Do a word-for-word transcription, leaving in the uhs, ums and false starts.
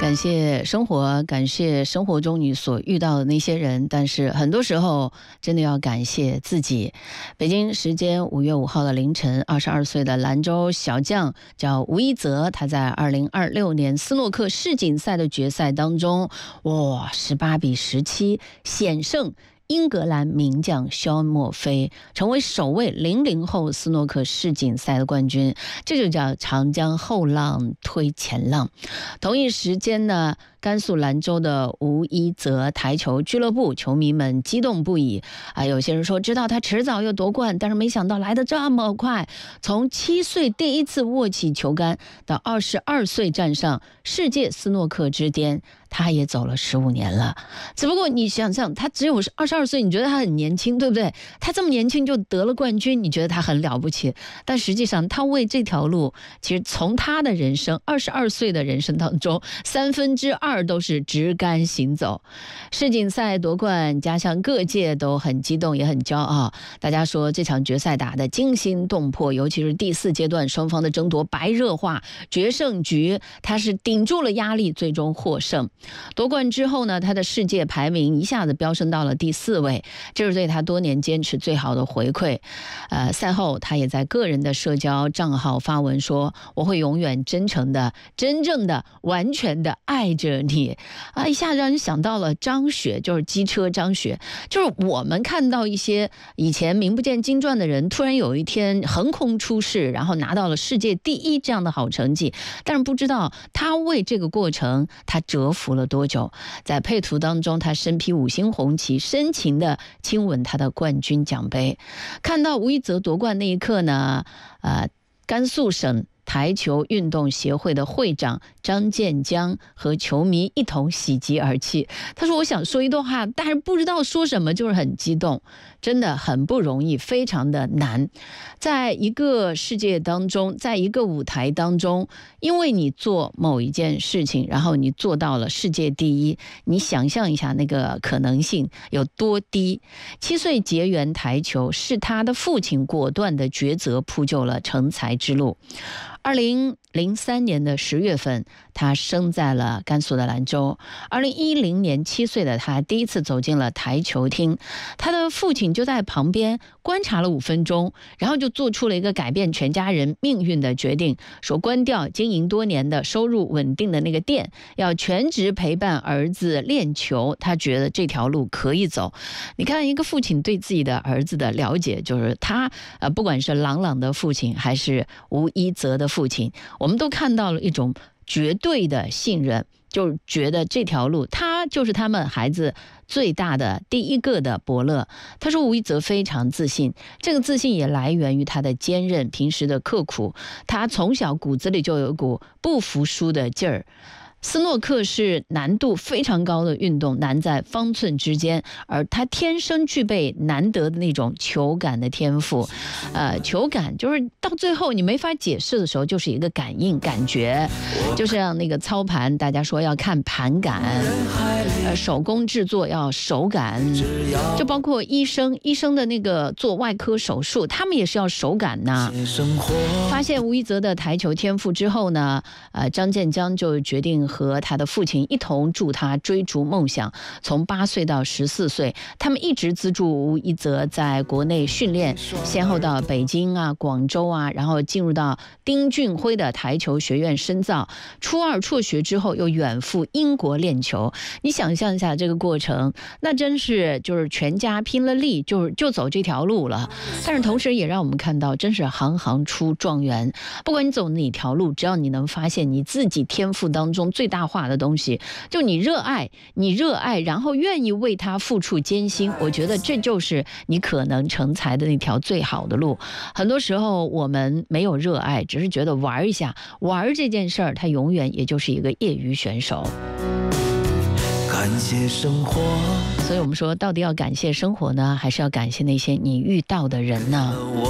感谢生活，感谢生活中你所遇到的那些人，但是很多时候真的要感谢自己。北京时间五月五号的凌晨，二十二岁的兰州小将叫吴一泽，他在二零二六年斯诺克世锦赛的决赛当中，哇，十八比十七险胜英格兰名将肖莫菲，成为首位零零后斯诺克世锦赛的冠军，这就叫长江后浪推前浪。同一时间呢，甘肃兰州的吴一泽台球俱乐部球迷们激动不已啊！有些人说知道他迟早要夺冠，但是没想到来得这么快。从七岁第一次握起球杆，到二十二岁站上世界斯诺克之巅，他也走了十五年了。只不过你想想，他只有二十二岁，你觉得他很年轻，对不对？他这么年轻就得了冠军，你觉得他很了不起？但实际上，他为这条路，其实从他的人生二十二岁的人生当中，三分之二都是直竿行走。世锦赛夺冠，加上各界都很激动，也很骄傲。大家说这场决赛打得惊心动魄，尤其是第四阶段双方的争夺白热化，决胜局他是顶住了压力，最终获胜。夺冠之后呢，他的世界排名一下子飙升到了第四位，这是对他多年坚持最好的回馈。呃，赛后他也在个人的社交账号发文说：“我会永远真诚的、真正的、完全的爱着你。”啊，一下让人想到了张雪，就是机车张雪。就是我们看到一些以前名不见经传的人，突然有一天横空出世，然后拿到了世界第一这样的好成绩，但是不知道他为这个过程他蛰伏了多久。在配图当中，他身披五星红旗，深情的亲吻他的冠军奖杯。看到吴一泽夺冠那一刻呢，呃，甘肃省台球运动协会的会长张建江和球迷一同喜极而泣。他说：“我想说一段话，但是不知道说什么，就是很激动，真的很不容易，非常的难。在一个世界当中，在一个舞台当中，因为你做某一件事情，然后你做到了世界第一，你想象一下那个可能性有多低。七岁结缘台球，是他的父亲果断的抉择铺就了成才之路。”二零零三年的十月份，他生在了甘肃的兰州。二零一零年，七岁的他第一次走进了台球厅，他的父亲就在旁边观察了五分钟，然后就做出了一个改变全家人命运的决定，说关掉经营多年的收入稳定的那个店，要全职陪伴儿子练球。他觉得这条路可以走。你看，一个父亲对自己的儿子的了解，就是他呃，不管是朗朗的父亲还是吴一泽的父亲，我们都看到了一种绝对的信任，就觉得这条路他就是他们孩子最大的第一个的伯乐。他说吴一泽非常自信，这个自信也来源于他的坚韧，平时的刻苦。他从小骨子里就有一股不服输的劲儿。斯诺克是难度非常高的运动，难在方寸之间，而他天生具备难得的那种球感的天赋。呃，球感就是到最后你没法解释的时候，就是一个感应感觉，就像那个操盘，大家说要看盘感，呃，手工制作要手感，就包括医生，医生的那个做外科手术，他们也是要手感呐。发现吴一泽的台球天赋之后呢，呃，张建江就决定和他的父亲一同助他追逐梦想。从八岁到十四岁，他们一直资助吴一泽在国内训练，先后到北京啊、广州啊，然后进入到丁俊晖的台球学院深造。初二辍学之后，又远赴英国练球。你想象一下这个过程，那真是就是全家拼了力，就是就走这条路了。但是同时也让我们看到，真是行行出状元。不管你走哪条路，只要你能发现你自己天赋当中最大化的东西，就你热爱，你热爱，然后愿意为他付出艰辛，我觉得这就是你可能成才的那条最好的路。很多时候我们没有热爱，只是觉得玩一下，玩这件事儿，它永远也就是一个业余选手。感谢生活，所以我们说，到底要感谢生活呢，还是要感谢那些你遇到的人呢？